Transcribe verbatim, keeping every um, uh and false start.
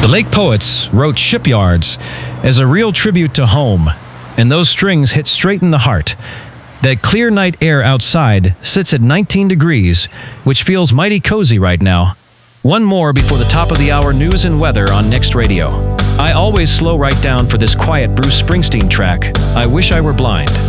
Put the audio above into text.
Lake Poets wrote Shipyards as a real tribute to home, and those strings hit straight in the heart. That clear night air outside sits at nineteen degrees, which feels mighty cozy right now. One more before the top of the hour news and weather on Next Radio. I always slow right down for this quiet Bruce Springsteen track, I Wish I Were Blind.